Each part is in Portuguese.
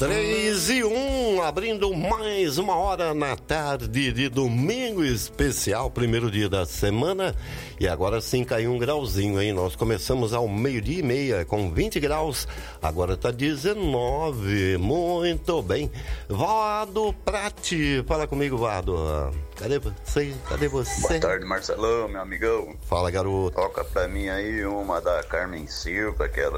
3:01, abrindo mais uma hora na tarde de domingo especial, primeiro dia da semana. E agora sim caiu um grauzinho, hein? Nós começamos ao 12:30 com 20 graus, agora tá 19. Muito bem. Vado Prati, fala comigo, Vado. Cadê você? Cadê você? Boa tarde, Marcelão, meu amigão. Fala, garoto. Toca pra mim aí uma da Carmen Silva, aquela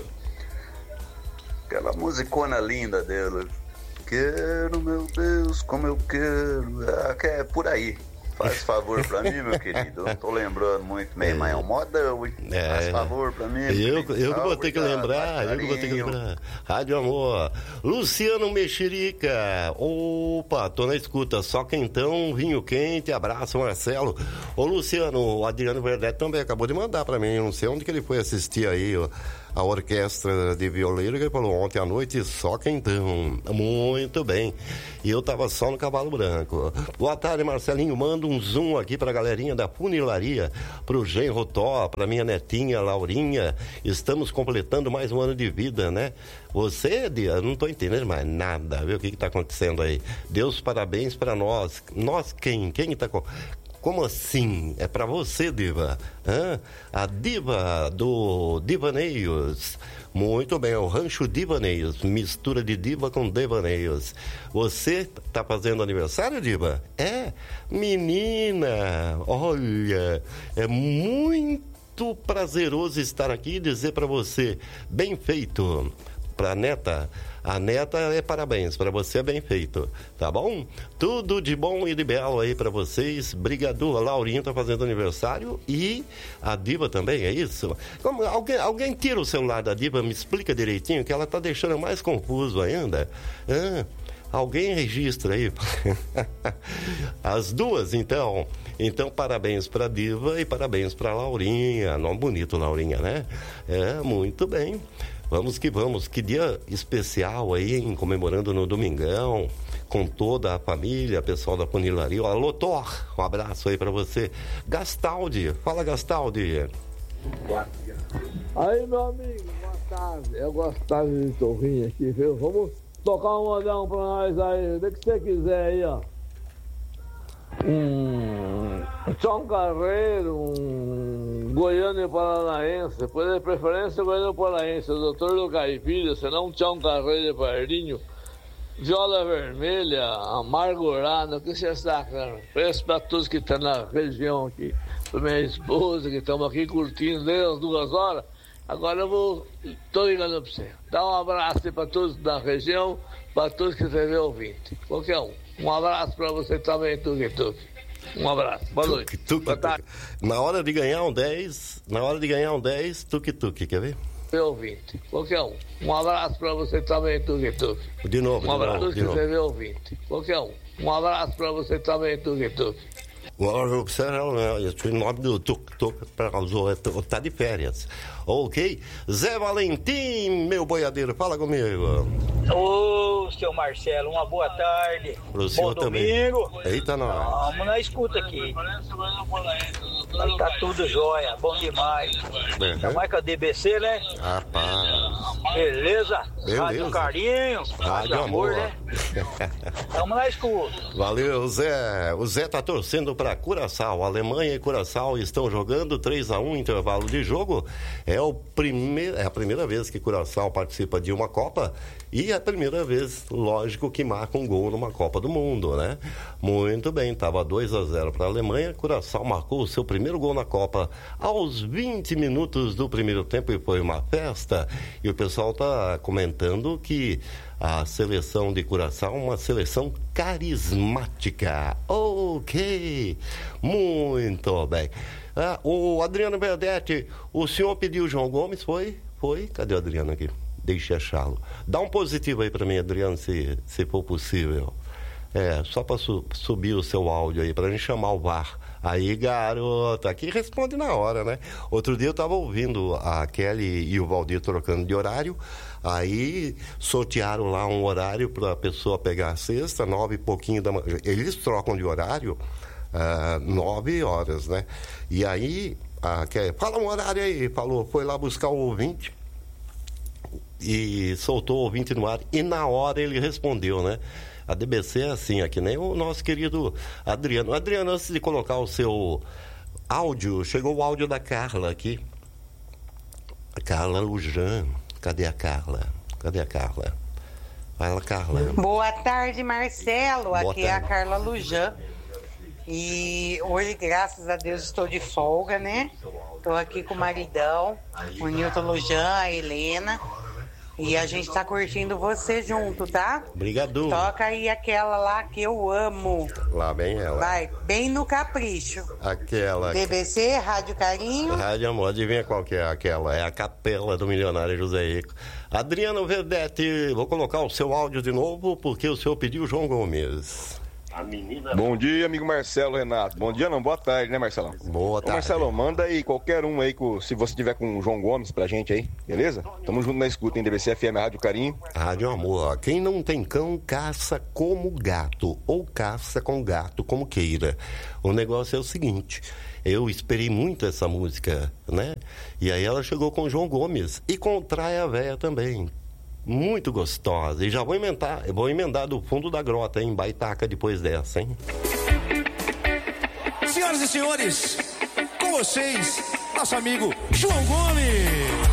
musicona linda dela. Quero, meu Deus, como eu quero. É por aí. Faz favor pra mim, meu querido. Eu não tô lembrando muito bem, mas é um modão, hein? Faz favor pra mim. Eu que vou ter que lembrar, Rádio Amor. Luciano Mexerica. Opa, tô na escuta. Só quentão, vinho quente. Abraço, Marcelo. Ô, Luciano, o Adriano Verdete também acabou de mandar pra mim. Eu não sei onde que ele foi assistir aí, ó. A orquestra de violeiro, que ele falou ontem à noite, só quentão. Muito bem. E eu tava só no Cavalo Branco. Boa tarde, Marcelinho. Manda um zoom aqui pra galerinha da funilaria, pro Genro Tó, pra minha netinha Laurinha. Estamos completando mais um ano de vida, né? Você, eu não tô entendendo mais nada, viu? O que tá acontecendo aí? Deus, parabéns pra nós. Nós quem? Quem tá com... Como assim? É pra você, Diva. A Diva do Divaneios. Muito bem, é o Rancho Divaneios. Mistura de diva com devaneios. Você tá fazendo aniversário, Diva? É? Menina, olha, é muito prazeroso estar aqui e dizer pra você, bem feito. Pra neta, a neta é parabéns, pra você é bem feito, tá bom? Tudo de bom e de belo aí pra vocês. Brigadu, a Laurinha tá fazendo aniversário e a Diva também, é isso? Como, alguém tira o celular da Diva, me explica direitinho, que ela tá deixando mais confuso ainda. Alguém registra aí. As duas, então. Então, parabéns pra Diva e parabéns pra Laurinha. Nome bonito, Laurinha, né? Muito bem. Vamos que vamos, que dia especial aí, hein? Comemorando no domingão, com toda a família, pessoal da funilaria. Alô, Thor, um abraço aí pra você. Gastaldi, fala, Gastaldi. Aí, meu amigo, boa tarde. Eu gosto de Torrinho aqui, viu? Vamos tocar um modão pra nós aí, do que você quiser aí, ó. Tchau Carreiro, Goiânia e Paranaense, depois de preferência Goiânia e Paranaense, o doutor do Caipira, senão Tchau Carreiro e Pardinho, Viola Vermelha, Amargurado, o que você está, cara? Preço para todos que estão na região aqui, para minha esposa, que estamos aqui curtindo desde as 2 horas. Agora tô ligando para você. Dá um abraço aí para todos da região, para todos que estiverem ouvindo, qualquer um. Um abraço pra você também, Tuque. Um abraço. Boa noite. Boa tarde. Na hora de ganhar um 10, Tuque, quer ver? Ouvinte, qualquer um. Um abraço pra você também, Tuque. De novo, um abraço pra você ver ouvinte, qualquer um. Um abraço pra você também, Tuque. O nome do Tuque, tá de férias. Ok? Zé Valentim, meu boiadeiro, fala comigo. Ô, seu Marcelo, uma boa tarde. Pro senhor bom domingo. Também. Eita, nós. Vamos na escuta aqui. Aí tá tudo jóia, bom demais. Tá mais com a DBC, né? Rapaz. Beleza? Rádio Carinho. Rádio Amor, né? Vamos na escuta. Valeu, Zé. O Zé tá torcendo pra Curaçao. Alemanha e Curaçao estão jogando 3-1, intervalo de jogo. É a primeira vez que Curaçao participa de uma Copa e é a primeira vez, lógico, que marca um gol numa Copa do Mundo, né? Muito bem, estava 2-0 para a Alemanha. Curaçao marcou o seu primeiro gol na Copa aos 20 minutos do primeiro tempo e foi uma festa. E o pessoal tá comentando que a seleção de Curaçao é uma seleção carismática. Ok, muito bem. O Adriano Verdete, o senhor pediu o João Gomes, foi? Cadê o Adriano aqui? Deixa eu achá-lo. Dá um positivo aí pra mim, Adriano, se for possível. Só pra subir o seu áudio aí, pra gente chamar o VAR. Aí, garoto, aqui responde na hora, né? Outro dia eu tava ouvindo a Kelly e o Valdir trocando de horário, aí sortearam lá um horário pra pessoa pegar a cesta, 9 e pouquinho da manhã. Eles trocam de horário 9 horas, né? E aí, fala um horário aí, foi lá buscar o ouvinte. e soltou o ouvinte no ar e na hora ele respondeu, né? A DBC é assim, é que nem o nosso querido Adriano. Adriano, antes de colocar o seu áudio, chegou o áudio da Carla aqui. A Carla Lujan. Cadê a Carla? Fala, Carla. Boa tarde, Marcelo. Boa aqui tarde. É a Carla Lujan. E hoje, graças a Deus, estou de folga, né? Estou aqui com o maridão, o Nilton Lujan, a Helena. E a gente tá curtindo você junto, tá? Obrigado. Toca aí aquela lá que eu amo. Lá vem ela. Vai, bem no capricho. Aquela. BBC, Rádio Carinho. Rádio Amor, adivinha qual que é aquela? É a capela do milionário José Rico. Adriano Verdete, vou colocar o seu áudio de novo, porque o senhor pediu João Gomes. Bom dia, amigo Marcelo Renato. Bom dia não, boa tarde, né, Marcelão? Boa tarde. Ô, Marcelo, manda aí qualquer um aí, se você tiver com o João Gomes pra gente aí, beleza? Tamo junto na escuta, em DBC FM, Rádio Carinho. Rádio Amor, quem não tem cão, caça como gato, ou caça com gato, como queira. O negócio é o seguinte, eu esperei muito essa música, né? E aí ela chegou com o João Gomes e com Traia Véia também. Muito gostosa. E já vou emendar do fundo da grota, hein? Baitaca depois dessa, hein? Senhoras e senhores, com vocês, nosso amigo João Gomes.